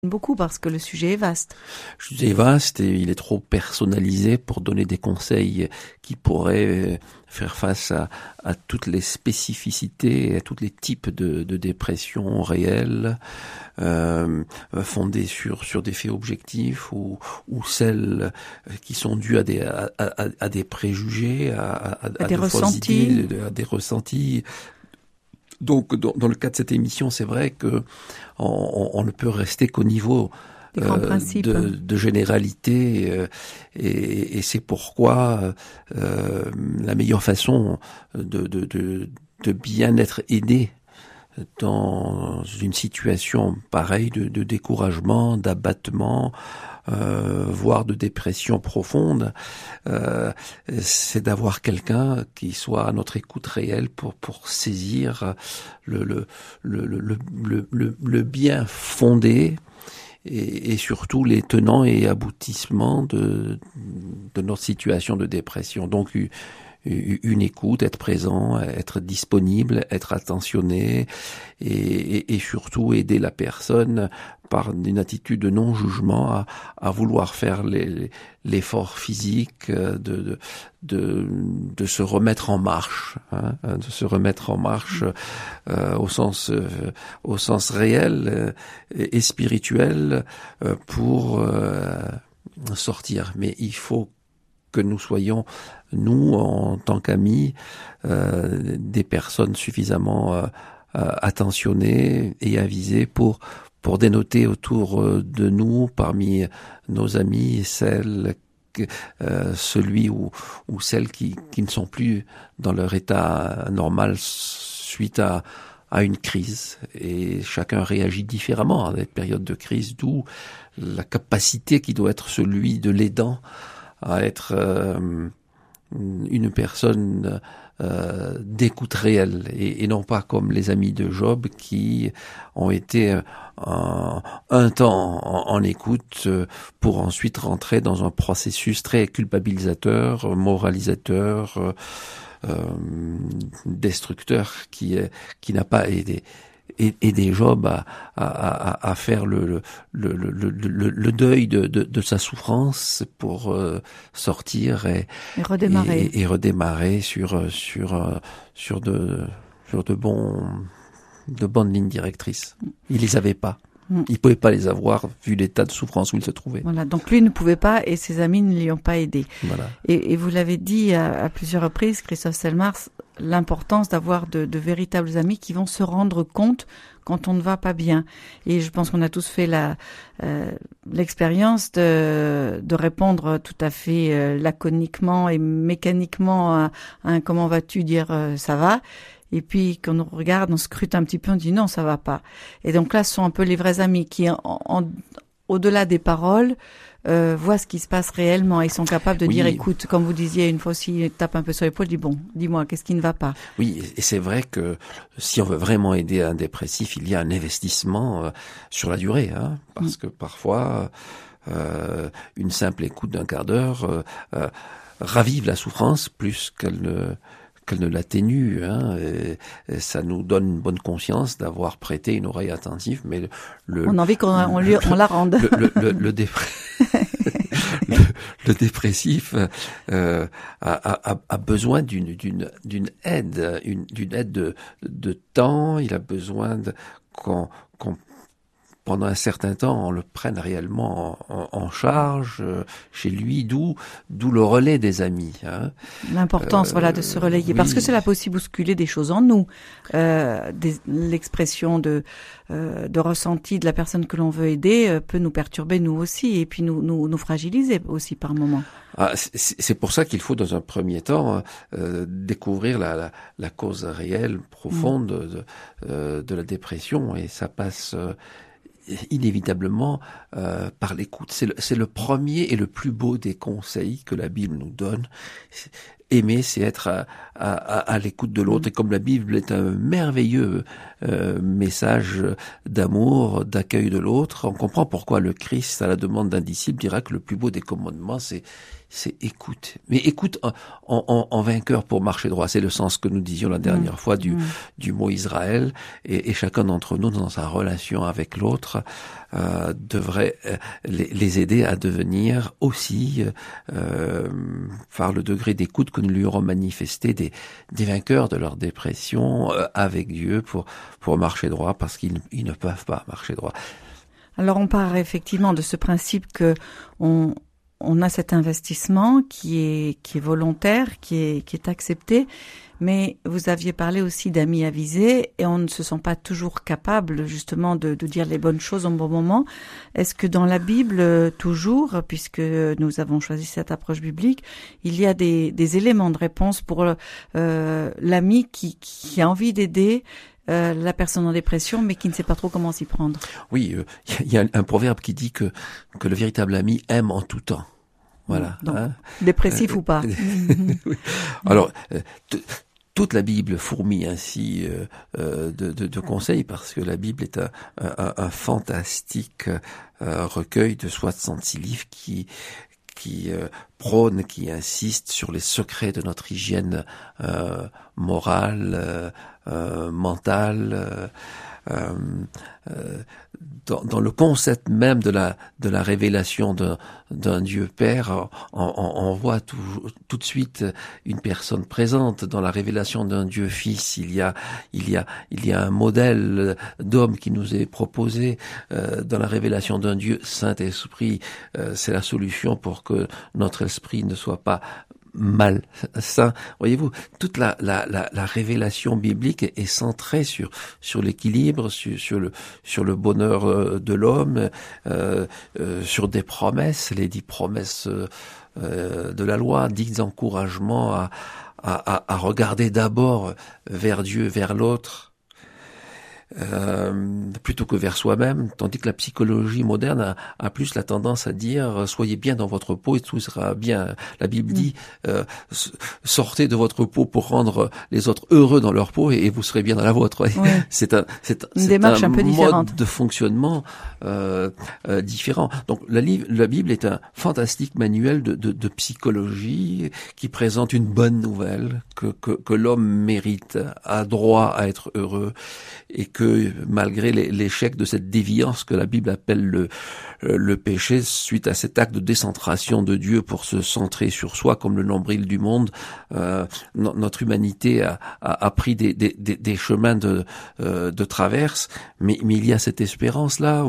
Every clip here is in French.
beaucoup parce que le sujet est vaste. Je disais vaste et il est trop personnalisé pour donner des conseils qui pourraient faire face à toutes les spécificités, à tous les types de dépression réelles, fondées sur des faits objectifs ou celles qui sont dues à des préjugés, à des ressentis. Idées, à des ressentis. Donc, dans le cas de cette émission, c'est vrai que on ne peut rester qu'au niveau de généralité, et c'est pourquoi la meilleure façon de bien être aidé dans une situation pareille de découragement, d'abattement, voire de dépression profonde, c'est d'avoir quelqu'un qui soit à notre écoute réelle pour saisir le bien fondé et surtout les tenants et aboutissements de notre situation de dépression. Donc une écoute, être présent, être disponible, être attentionné et surtout aider la personne par une attitude de non-jugement à vouloir faire l'effort physique de se remettre en marche, de se remettre en marche au sens réel et spirituel pour sortir. Mais il faut que nous soyons, nous, en tant qu'amis, des personnes suffisamment attentionnées et avisées pour dénoter autour de nous, parmi nos amis, celui ou celles qui ne sont plus dans leur état normal suite à une crise. Et chacun réagit différemment à des périodes de crise, d'où la capacité qui doit être celui de l'aidant à être une personne d'écoute réelle et non pas comme les amis de Job qui ont été un temps en écoute pour ensuite rentrer dans un processus très culpabilisateur, moralisateur, destructeur qui n'a pas aidé Job à faire le deuil de sa souffrance pour sortir et redémarrer sur de bonnes lignes directrices. Il les avait pas. Il pouvait pas les avoir vu l'état de souffrance où il se trouvait. Voilà, donc lui ne pouvait pas et ses amis ne lui ont pas aidé. Voilà. Et vous l'avez dit à plusieurs reprises, Christophe Selmars, l'importance d'avoir de véritables amis qui vont se rendre compte quand on ne va pas bien. Et je pense qu'on a tous fait l'expérience de répondre tout à fait laconiquement et mécaniquement à un comment vas-tu, dire ça va. Et puis, quand on regarde, on scrute un petit peu, on dit non, ça va pas. Et donc là, ce sont un peu les vrais amis qui, au-delà des paroles, voient ce qui se passe réellement et sont capables de dire, écoute, comme vous disiez une fois aussi, tape un peu sur l'épaule, dit bon, dis-moi, qu'est-ce qui ne va pas? Oui, et c'est vrai que si on veut vraiment aider un dépressif, il y a un investissement sur la durée, parce que parfois, une simple écoute d'un quart d'heure ravive la souffrance plus qu'elle ne l'atténue, et ça nous donne une bonne conscience d'avoir prêté une oreille attentive, mais on a envie qu'on la rende. Le dépressif a besoin d'une aide, d'une aide de temps. Il a besoin qu'on pendant un certain temps, on le prenne réellement en charge chez lui, d'où le relais des amis. L'importance, de se relayer, parce que cela peut aussi bousculer des choses en nous, l'expression de ressenti de la personne que l'on veut aider peut nous perturber nous aussi, et puis nous fragiliser aussi par moments. C'est pour ça qu'il faut, dans un premier temps, découvrir la cause réelle, profonde de la dépression, et ça passe inévitablement par l'écoute. C'est le premier et le plus beau des conseils que la Bible nous donne. Aimer, c'est être à l'écoute de l'autre. Et comme la Bible est un merveilleux message d'amour, d'accueil de l'autre, on comprend pourquoi le Christ, à la demande d'un disciple, dira que le plus beau des commandements, c'est écoute. Mais écoute en vainqueur pour marcher droit. C'est le sens que nous disions la dernière fois du mot Israël. Et chacun d'entre nous, dans sa relation avec l'autre, devrait les aider à devenir aussi, par le degré d'écoute que nous lui aurons manifesté, des vainqueurs de leur dépression avec Dieu pour marcher droit, parce qu'ils ne peuvent pas marcher droit. Alors on part effectivement de ce principe que on a cet investissement qui est volontaire, qui est accepté, mais vous aviez parlé aussi d'amis avisés et on ne se sent pas toujours capable justement de dire les bonnes choses au bon moment. Est-ce que dans la Bible, toujours, puisque nous avons choisi cette approche biblique, il y a des éléments de réponse pour l'ami qui a envie d'aider la personne en dépression, mais qui ne sait pas trop comment s'y prendre? Oui, il y a un proverbe qui dit que le véritable ami aime en tout temps. Voilà. Donc, dépressif ou pas. Oui. Alors, toute la Bible fourmille ainsi de conseils, parce que la Bible est un fantastique recueil de 66 livres qui prône, qui insiste sur les secrets de notre hygiène morale, mentale. Dans le concept même de la révélation d'un Dieu Père, on voit tout de suite une personne présente. Dans la révélation d'un Dieu Fils, il y a un modèle d'homme qui nous est proposé. Dans la révélation d'un Dieu Saint-Esprit, c'est la solution pour que notre esprit ne soit pas malsain. Voyez-vous, toute la révélation biblique est centrée sur l'équilibre, sur le bonheur de l'homme, sur des promesses, les 10 promesses de la loi, 10 encouragements à regarder d'abord vers Dieu, vers l'autre, plutôt que vers soi-même, tandis que la psychologie moderne a plus la tendance à dire soyez bien dans votre peau et tout sera bien. La Bible dit sortez de votre peau pour rendre les autres heureux dans leur peau et vous serez bien dans la vôtre. Oui. C'est une démarche un peu mode différente de fonctionnement différent. Donc la Bible est un fantastique manuel de psychologie qui présente une bonne nouvelle que l'homme mérite, a droit à être heureux, et que malgré l'échec de cette déviance que la Bible appelle le péché, suite à cet acte de décentration de Dieu pour se centrer sur soi comme le nombril du monde, notre humanité a pris des chemins de traverse, mais il y a cette espérance là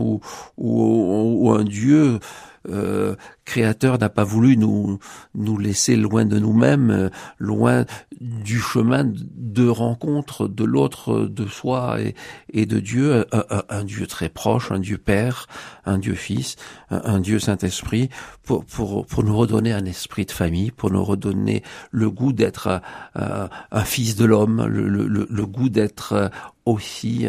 où un Dieu créateur n'a pas voulu nous laisser loin de nous-mêmes, loin du chemin de rencontre de l'autre, de soi et de Dieu, un Dieu très proche, un Dieu Père, un Dieu Fils, un Dieu Saint-Esprit, pour nous redonner un esprit de famille, pour nous redonner le goût d'être un fils de l'homme, le goût d'être aussi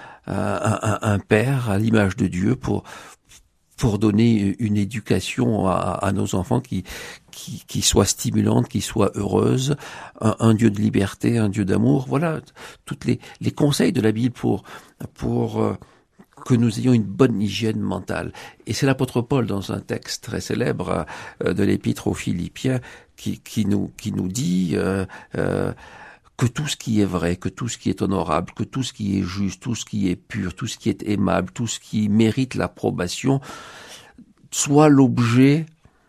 un père à l'image de Dieu, pour donner une éducation à nos enfants qui soit stimulante, qui soit heureuse, un Dieu de liberté, un Dieu d'amour. Voilà, toutes les conseils de la Bible pour que nous ayons une bonne hygiène mentale. Et c'est l'apôtre Paul, dans un texte très célèbre de l'épître aux Philippiens, qui nous dit que tout ce qui est vrai, que tout ce qui est honorable, que tout ce qui est juste, tout ce qui est pur, tout ce qui est aimable, tout ce qui mérite l'approbation, soit l'objet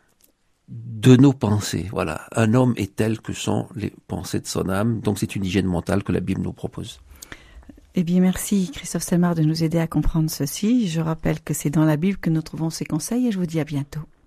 de nos pensées. Voilà, un homme est tel que sont les pensées de son âme. Donc c'est une hygiène mentale que la Bible nous propose. Eh bien, merci Christophe Selmar de nous aider à comprendre ceci. Je rappelle que c'est dans la Bible que nous trouvons ces conseils et je vous dis à bientôt.